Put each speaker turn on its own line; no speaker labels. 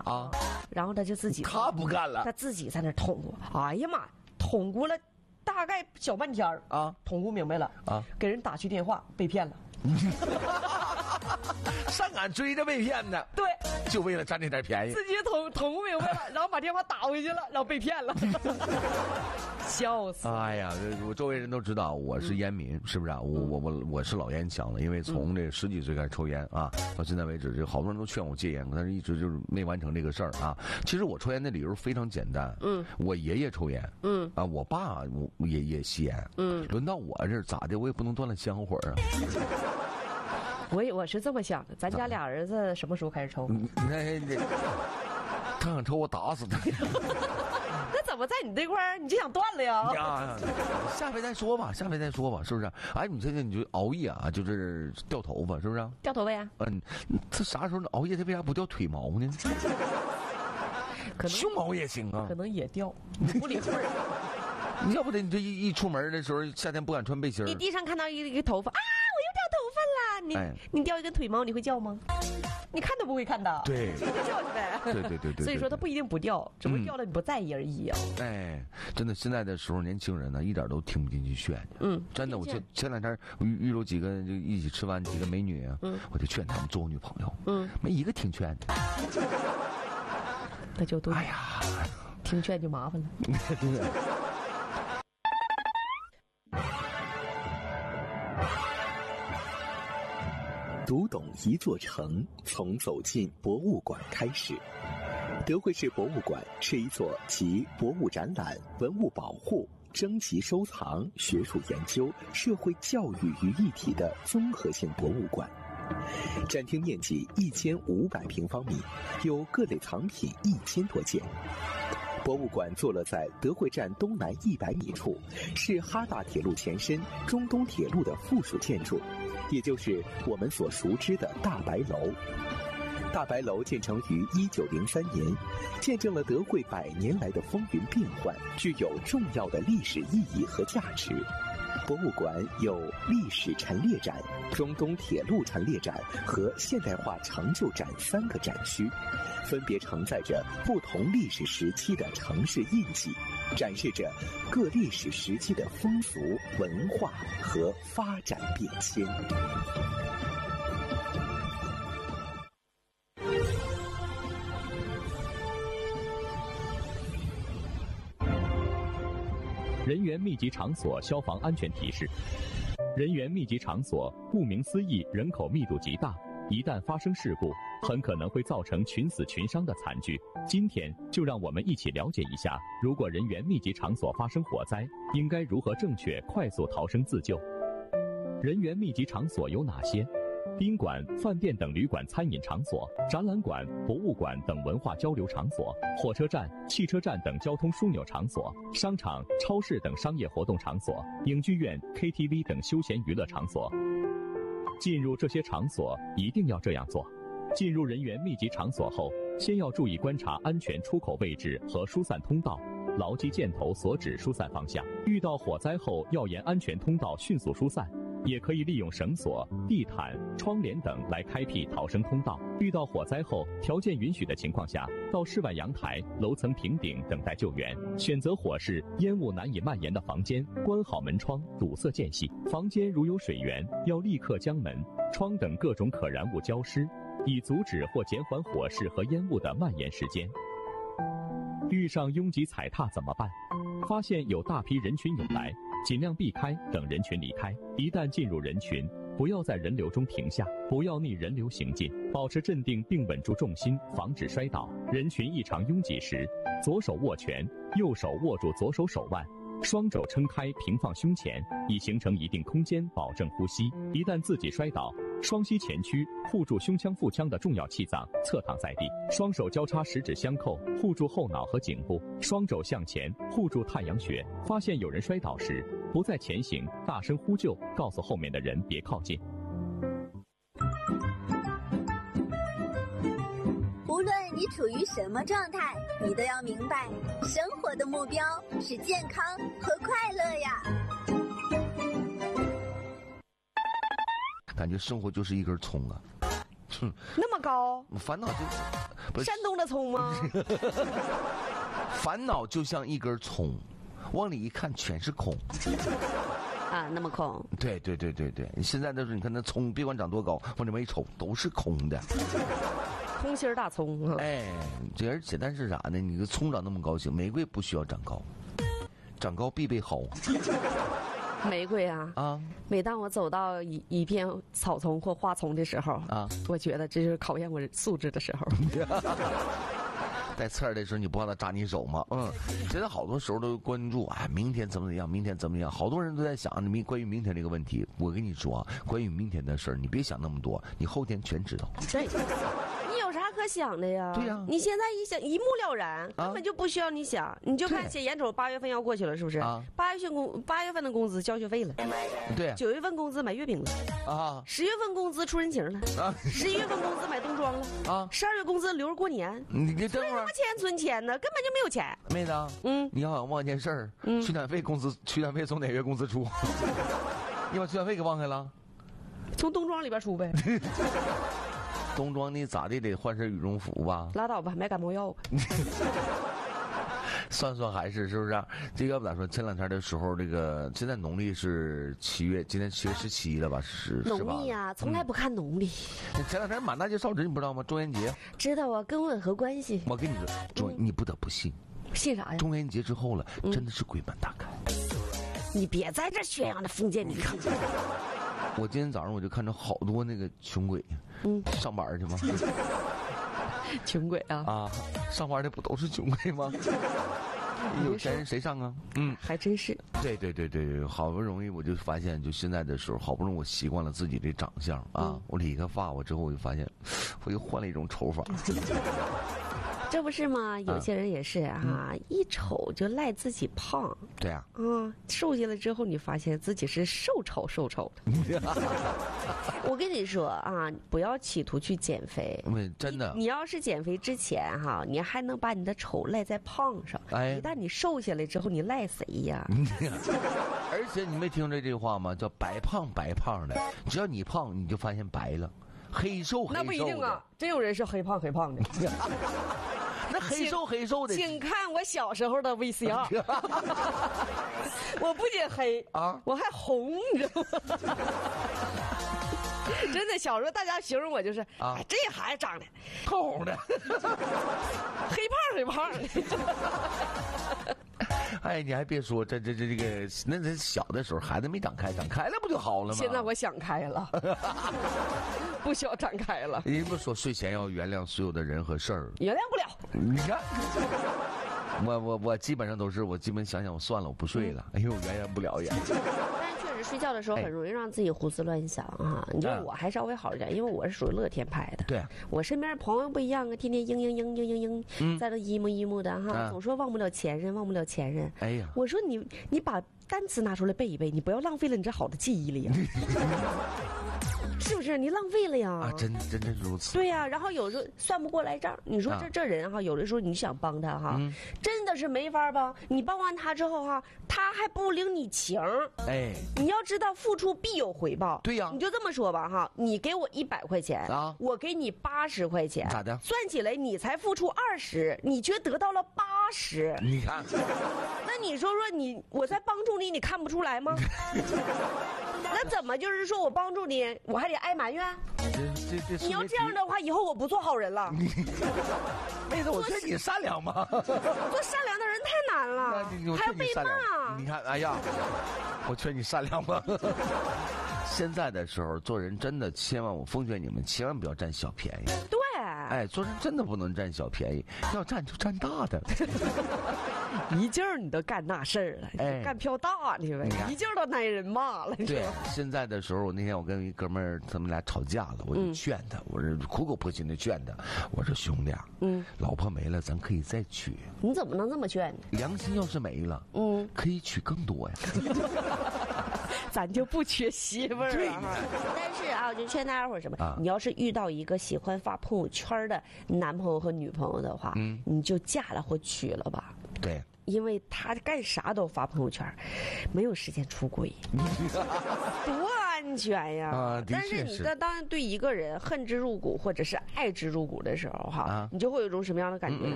啊，
然后他就自己
他不干了，
他自己在那捅咕，哎呀妈，捅咕了大概小半天啊，捅咕明白了啊，给人打去电话被骗了。
上赶追着被骗的，
对，
就为了占这点便宜，
自己捅不明白了，然后把电话打回去了，然后被骗了，笑死！
哎呀，我周围人都知道我是烟民，是不是啊？我是老烟枪了，因为从这10几岁开始抽烟啊，到现在为止，就好多人都劝我戒烟，但是一直就是没完成这个事儿啊。其实我抽烟的理由非常简单，我爷爷抽烟，我爸也吸烟，轮到我这儿咋的，我也不能断了香火啊。
我是这么想的，咱家俩儿子什么时候开始抽？
他想抽我打死他。
那怎么在你这块儿你就想断了呀？
下回再说吧，是不是？哎，你现在你就熬夜啊，就是掉头发，是不是？
掉头发呀？
他啥时候熬夜？他为啥不掉腿毛呢？可能胸毛也行啊，
可能也掉，不理会儿。
你要不得，你这一出门的时候，夏天不敢穿背心。
你地上看到一个头发啊，我又掉头发了，你掉一根腿毛，你会叫吗？你看都不会看的，
对，
就掉去呗。
对。
所以说它不一定不掉，只不过掉了你不在意而已啊。
哎，真的，现在的时候年轻人呢，一点都听不进去劝。真的，我前两天遇着几个就一起吃饭几个美女啊，我就劝他们做我女朋友，没一个听劝的。
那就对。
哎呀，
听劝就麻烦了。
读懂一座城，从走进博物馆开始。德惠市博物馆是一座集博物展览、文物保护、征集收藏、学术研究、社会教育于一体的综合性博物馆。展厅面积1500平方米，有各类藏品1000多件。博物馆坐落在德惠站东南100米处，是哈大铁路前身中东铁路的附属建筑，也就是我们所熟知的大白楼。大白楼建成于1903年，见证了德惠100年来的风云变幻，具有重要的历史意义和价值。博物馆有历史陈列展、中东铁路陈列展和现代化成就展3个展区，分别承载着不同历史时期的城市印记，展示着各历史时期的风俗、文化和发展变迁。
人员密集场所消防安全提示：人员密集场所顾名思义，人口密度极大，一旦发生事故，很可能会造成群死群伤的惨剧。今天就让我们一起了解一下，如果人员密集场所发生火灾，应该如何正确快速逃生自救。人员密集场所有哪些？宾馆、饭店等旅馆餐饮场所，展览馆、博物馆等文化交流场所，火车站、汽车站等交通枢纽场所，商场、超市等商业活动场所，影剧院、KTV 等休闲娱乐场所。进入这些场所一定要这样做：进入人员密集场所后，先要注意观察安全出口位置和疏散通道，牢记箭头所指疏散方向。遇到火灾后，要沿安全通道迅速疏散。也可以利用绳索、地毯、窗帘等来开辟逃生通道。遇到火灾后，条件允许的情况下，到室外阳台、楼层平顶等待救援。选择火势、烟雾难以蔓延的房间，关好门窗，堵塞间隙。房间如有水源，要立刻将门、窗等各种可燃物浇湿，以阻止或减缓火势和烟雾的蔓延时间。遇上拥挤踩踏怎么办？发现有大批人群涌来，尽量避开，等人群离开。一旦进入人群，不要在人流中停下，不要逆人流行进，保持镇定并稳住重心，防止摔倒。人群异常拥挤时，左手握拳，右手握住左手手腕，双肘撑开平放胸前，以形成一定空间，保证呼吸。一旦自己摔倒，双膝前屈，护住胸腔腹腔的重要气脏，侧躺在地，双手交叉十指相扣，护住后脑和颈部，双肘向前，护住太阳穴。发现有人摔倒时，不再前行，大声呼救，告诉后面的人别靠近。
无论你处于什么状态，你都要明白，生活的目标是健康和快乐呀。
感觉生活就是一根葱啊，
那么高，
烦恼就
山东的葱吗？
烦恼就像一根葱，往里一看全是空。
啊，那么空。
对，现在的是你看那葱，别管长多高，往里面一瞅都是空的。
空心大葱啊！
哎，而且但是啥呢？你个葱长那么高兴，玫瑰不需要长高，长高必被薅。
玫瑰啊，每当我走到一片草丛或花丛的时候啊，我觉得这就是考验我素质的时候。
带刺儿的时候，你不怕它扎你手吗？现在好多时候都关注，哎，明天怎么样？明天怎么样？好多人都在想关于明天这个问题。我跟你说，关于明天的事儿，你别想那么多，你后天全知道。
对。有啥可想的呀？
对呀，
你现在一想一目了然，根本就不需要你想，你就看写眼瞅8月份要过去了，是不是？啊，8月份的工资交学费了，
对
，9月份工资买月饼了，啊，10月份工资出人情了，啊，11月份工资买冬装了，啊，12月工资留着过年。你等会儿，什么钱存钱呢？根本就没有钱。
妹子，你好像忘件事儿，取暖费从哪月工资出？你把取暖费给忘开了？
从冬装里边出呗。
冬装你咋的得换身羽绒服吧？
拉倒吧，买感冒药吧。
算还是不是？这个咋说？前两天的时候，这个现在农历是7月，今天7月17了吧？是吧？
农历啊，从来不看农历。
前两天满大街烧纸，你不知道吗？中元节。
知道啊，跟我有何关系？
我跟你说，你不得不信。
信啥呀？
中元节之后了，真的是鬼门大开。
你别在这宣扬的封建迷信。
我今天早上我就看着好多那个穷鬼，上班去吗？
穷鬼啊！
上班的不都是穷鬼吗？有钱人谁上啊？
还真是。
对，好不容易我就发现，就现在的时候，好不容易我习惯了自己的长相啊，我理个发，我之后我就发现，我又换了一种丑法。
这不是吗？有些人也是啊，一瞅就赖自己胖。
对啊。
瘦下来之后，你发现自己是瘦丑的。我跟你说啊，不要企图去减肥。
真的。
你要是减肥之前哈，你还能把你的丑赖在胖上。一旦你瘦下来之后，你赖谁呀？
而且你没听这句话吗？叫白胖的，只要你胖，你就发现白了。黑瘦的。
那不一定啊，真有人是黑胖的。
那黑瘦的，
请看我小时候的 VCR。我不仅黑啊，我还红，你知道吗？真的，小时候大家形容我就是这孩子长得
透红的，
黑胖的。
哎，你还别说，这个，那小的时候孩子没长开，长开了不就好了吗？
现在我想开了，不需要长开了。
人不说睡前要原谅所有的人和事儿，
原谅不了。
你看，我基本上都是，我基本想我算了，我不睡了，哎呦，原谅不了也。
睡觉的时候很容易让自己胡思乱想啊！你说我还稍微好一点，因为我是属于乐天派的。
对，我
身边朋友不一样啊，天天嘤，在那emo的哈，总说忘不了前任。哎呀，我说你把单词拿出来背一背，你不要浪费了你这好的记忆力呀。是不是你浪费了呀？
啊，真如此。
对呀，然后有时候算不过来账，你说这人哈，有的时候你想帮他哈，真的是没法帮。你帮完他之后哈，他还不领你情。哎，你要知道付出必有回报。
对呀，
你就这么说吧哈，你给我100块钱啊，我给你80块钱，
咋的？
算起来你才付出20，你却得到了80。
你看，
那你说我在帮助你，你看不出来吗？那怎么就是说我帮助你，我还得挨埋怨？你要这样的话，以后我不做好人了。
妹子，我劝你善良嘛。
做善良的人太难了，还要被骂。
你看，哎呀，我劝你善良吧。现在的时候做人真的我奉劝你们千万不要占小便宜。
对，
哎，做人真的不能占小便宜，要占就占大的。
一劲儿你都干那事儿了，哎，干票大的呗，一劲儿都挨人骂了。
对，现在的时候，那天我跟一哥们儿他们俩吵架了，我就劝他，我是苦口婆心的劝他，我说兄弟啊，老婆没了咱可以再娶。
你怎么能这么劝呢？
良心要是没了，可以娶更多呀。
咱就不缺媳妇儿了。但是啊，我就劝大家伙儿什么，你要是遇到一个喜欢发朋友圈的男朋友和女朋友的话，你就嫁了或娶了吧。
对，
因为他干啥都发朋友圈，没有时间出轨。多安全呀。
啊，
但是你当然对一个人恨之入骨或者是爱之入骨的时候哈，你就会有一种什么样的感觉？